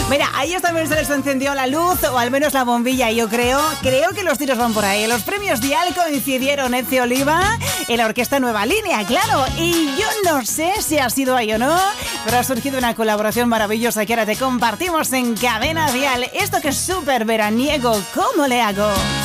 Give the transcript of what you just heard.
Mira, a ellos también se les encendió la luz, o al menos la bombilla, yo creo que los tiros van por ahí. Los premios Dial coincidieron Ezio Oliva y la orquesta Nueva Línea, claro. Y yo no sé si ha sido ahí o no, pero ha surgido una colaboración maravillosa que ahora te compartimos en Cadena Dial. Esto que es súper veraniego, ¿cómo le hago?